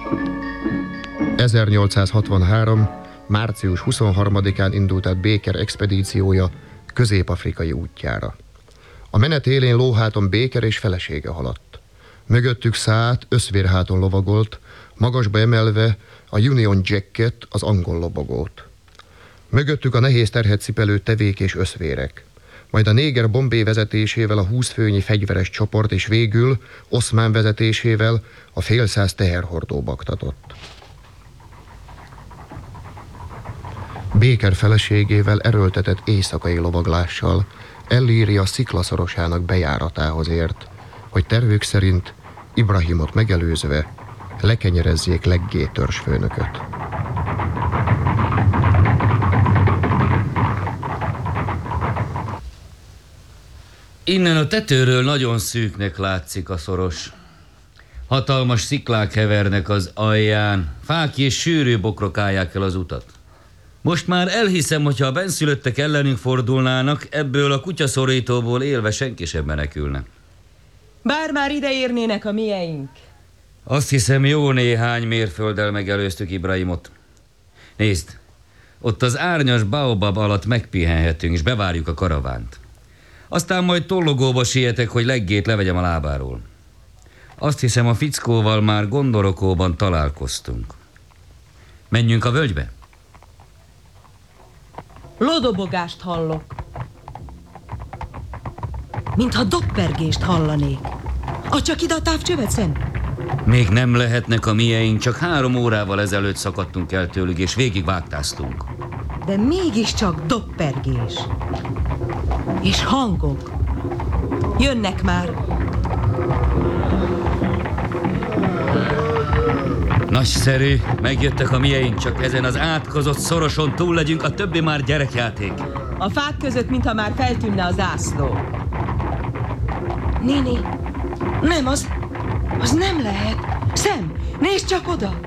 ...1863. március 23-án indult át Baker expedíciója közép-afrikai útjára. A menet élén lóháton Baker és felesége haladt. Mögöttük szállt, összvérháton lovagolt, magasba emelve a Union Jacket, az angol lobogót. Mögöttük a nehéz terhet cipelő tevék és összvérek. Majd a néger Bombay vezetésével a 20 főnyi fegyveres csoport, és végül Oszmán vezetésével a fél száz teherhordó baktatott. Baker feleségével erőltetett éjszakai lovaglással Ellíria sziklaszorosának bejáratához ért, hogy tervük szerint Ibrahimot megelőzve lekenyerezzék Leggé törzsfőnököt. Innen a tetőről nagyon szűknek látszik a szoros. Hatalmas sziklák hevernek az alján, fák és sűrű bokrok állják el az utat. Most már elhiszem, hogyha a benszülöttek ellenünk fordulnának, ebből a kutyaszorítóból élve senki sem menekülne. Bár már ide érnének a mieink. Azt hiszem, jó néhány mérfölddel megelőztük Ibrahimot. Nézd, ott az árnyas baobab alatt megpihenhetünk, és bevárjuk a karavánt. Aztán majd tollogóba sietek, hogy Leggét levegyem a lábáról. Azt hiszem, a fickóval már Gondorokóban találkoztunk. Menjünk a völgybe? Lodobogást hallok. Mintha doppergést hallanék. Csak ide a távcsövet, Sam? Még nem lehetnek a mieink, csak 3 órával ezelőtt szakadtunk el tőlük, és végig vágtáztunk. De mégiscsak doppergés. És hangok. Jönnek már. Nagyszerű, megjöttek a mieink, csak ezen az átkozott szoroson túl legyünk, a többi már gyerekjáték. A fák között, mintha már feltűnne a zászló. Néni, nem, az nem lehet. Sam, nézd csak oda!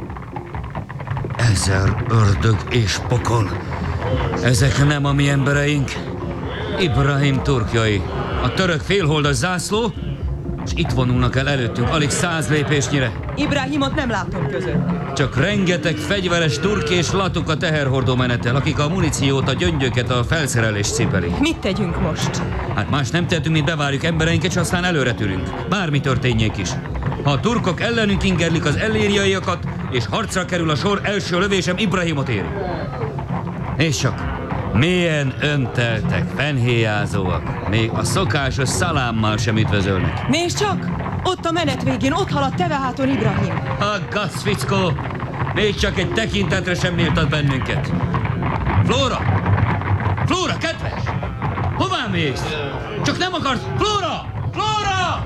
1000 ördög és pokol. Ezek nem a mi embereink. Ibrahim turkjai. A török félholdas zászló, és itt vonulnak el előttünk, alig 100 lépésnyire. Ibrahimot nem látom közöttük. Csak rengeteg fegyveres turk és latuk a teherhordó menettel, akik a muníciót, a gyöngyöket, a felszerelést cipelik. Mit tegyünk most? Hát más nem tehetünk, mint bevárjuk embereinket, és aztán előre tűrünk. Bármi történjék is. Ha a turkok ellenünk ingerlik az ellériaiakat, és harcra kerül a sor, első lövésem Ibrahimot éri. És csak milyen önteltek, fenhéjázóak. Még a szokásos szalámmal sem üdvözölnek. Nézd csak! Ott a menet végén, ott halad teveháton Ibrahim. A gasz, fickó! Még csak egy tekintetre sem méltat bennünket. Flóra! Flóra, kedves! Hová mész? Csak nem akarsz... Flóra! Flóra!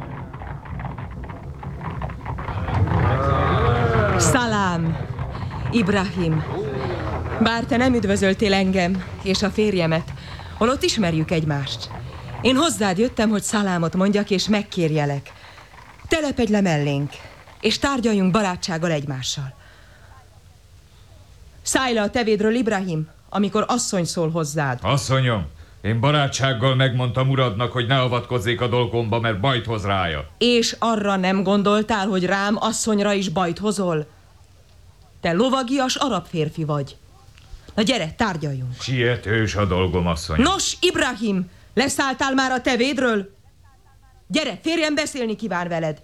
Szalám, Ibrahim. Bár te nem üdvözöltél engem és a férjemet, holott ismerjük egymást. Én hozzád jöttem, hogy szalámot mondjak és megkérjelek. Telepedj le mellénk, és tárgyaljunk barátsággal egymással. Szállj le a tevédről, Ibrahim, amikor asszony szól hozzád. Asszonyom, én barátsággal megmondtam uradnak, hogy ne avatkozzék a dolgomba, mert bajt hoz rája. És arra nem gondoltál, hogy rám, asszonyra is bajt hozol? Te lovagias arab férfi vagy. Na gyere, tárgyaljunk. Sietős a dolgom, asszony. Nos, Ibrahim, leszálltál már a tevédről? Gyere, férjem beszélni kíván veled.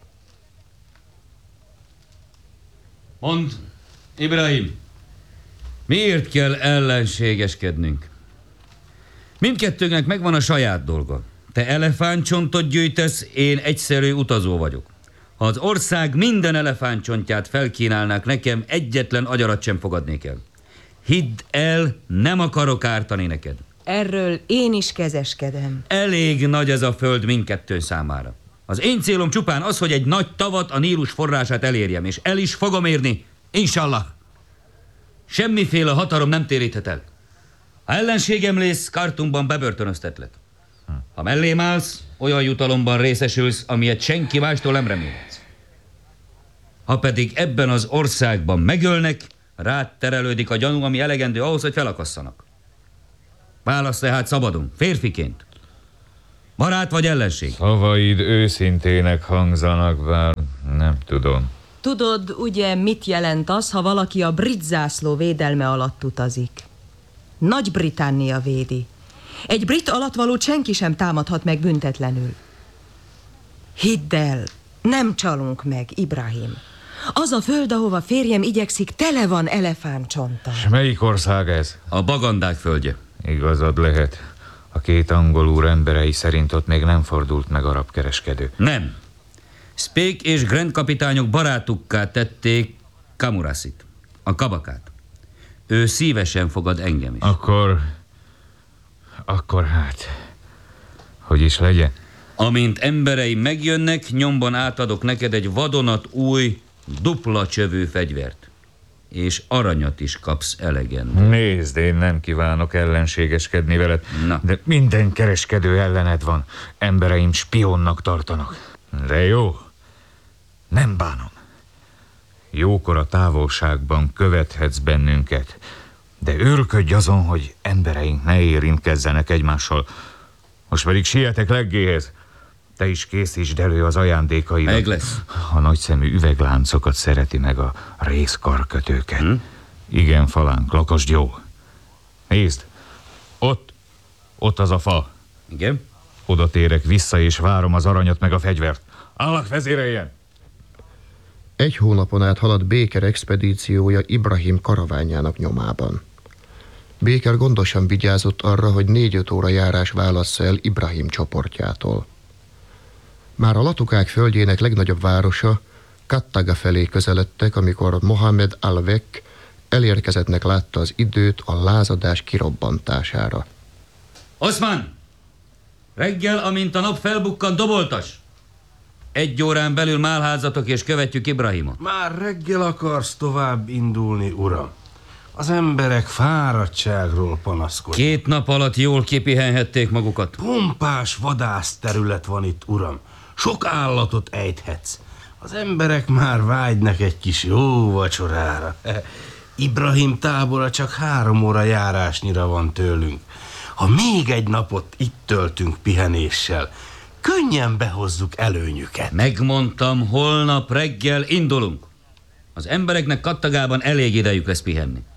Mondd, Ibrahim, miért kell ellenségeskednünk? Mindkettőnknek megvan a saját dolga. Te elefántcsontot gyűjtesz, én egyszerű utazó vagyok. Ha az ország minden elefántcsontját felkínálnák nekem, egyetlen agyarat sem fogadnék el. Hidd el, nem akarok ártani neked. Erről én is kezeskedem. Elég nagy ez a föld mindkettő számára. Az én célom csupán az, hogy egy nagy tavat, a Nílus forrását elérjem, és el is fogom érni, inshallah. Semmiféle hatalom nem téríthet el. Ha ellenségem lész, Kartumban bebörtönöztetlek. Ha mellém állsz, olyan jutalomban részesülsz, amilyet senki mástól nem remélhetsz. Ha pedig ebben az országban megölnek, rád terelődik a gyanú, ami elegendő ahhoz, hogy felakasszanak. Válasz tehát szabadon, férfiként. Barát vagy ellenség? Szavaid őszintének hangzanak, bár nem tudom. Tudod, ugye, mit jelent az, ha valaki a brit zászló védelme alatt utazik? Nagy-Britannia védi. Egy brit alattvalót senki sem támadhat meg büntetlenül. Hidd el, nem csalunk meg, Ibrahim. Az a föld, ahova férjem igyekszik, tele van elefántcsonttal. És melyik ország ez? A bagandák földje. Igazad lehet. A két angol úr emberei szerint ott még nem fordult meg arab kereskedő. Nem. Speke és Grant kapitányok barátukká tették Kamurasit, a kabakát. Ő szívesen fogad engem is. Akkor hát, hogy is legyen? Amint embereim megjönnek, nyomban átadok neked egy vadonat új, dupla csövű fegyvert. És aranyat is kapsz elegendő. Nézd, én nem kívánok ellenségeskedni veled, Na. de minden kereskedő ellened van. Embereim spionnak tartanak. De jó, nem bánom. Jókor a távolságban követhetsz bennünket, de őrködj azon, hogy embereink ne érintkezzenek egymással. Most pedig sietek leggéhez. Te is készítsd elő az ajándékaidat. Meg lesz. A nagyszemű üvegláncokat szereti meg a rézkarkötőket. Igen, falánk, lakasd jó. Nézd, ott az a fa. Igen? Oda térek vissza, és várom az aranyat meg a fegyvert. Allah vezéreljen! 1 hónapon át haladt Baker expedíciója Ibrahim karaványának nyomában. Baker gondosan vigyázott arra, hogy 4-5 óra járás válassza el Ibrahim csoportjától. Már a latukák földjének legnagyobb városa, Kattaga felé közeledtek, amikor Mohamed al-Vek elérkezettnek látta az időt a lázadás kirobbantására. Oszmán! Reggel, amint a nap felbukkan, doboltas! 1 órán belül málházatok és követjük Ibrahimot. Már reggel akarsz tovább indulni, uram? Az emberek fáradtságról panaszkodnak. 2 nap alatt jól kipihenhették magukat. Pompás vadászterület van itt, uram. Sok állatot ejthetsz. Az emberek már vágynak egy kis jó vacsorára. Ibrahim tábora csak 3 óra járásnyira van tőlünk. Ha még egy napot itt töltünk pihenéssel, könnyen behozzuk előnyüket. Megmondtam, holnap reggel indulunk. Az embereknek Kattagában elég idejük lesz pihenni.